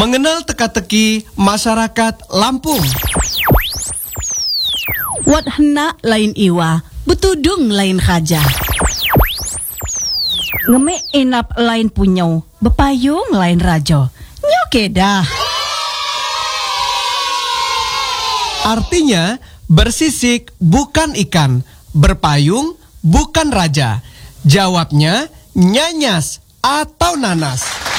Mengenal teka-teki masyarakat Lampung. Wat hendak lain iwa, betudung lain raja. Ngeme inap lain punyau, bepayung lain raja. Nyokedah. Artinya, bersisik bukan ikan, berpayung bukan raja. Jawabnya, nyanyas atau nanas.